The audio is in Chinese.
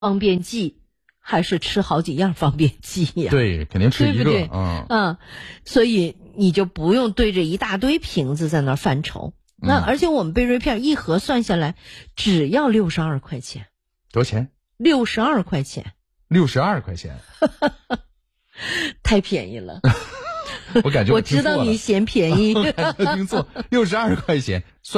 方便剂，还是吃好几样方便剂呀？ 对，肯定吃一个， 对不对？所以你就不用对着一大堆瓶子在那儿犯愁。那而且我们贝瑞片一盒算下来只要62块钱。 多少钱 ？62块钱。 62块钱， 太便宜了。 我感觉我知道你嫌便宜。 我感觉听错，62块钱。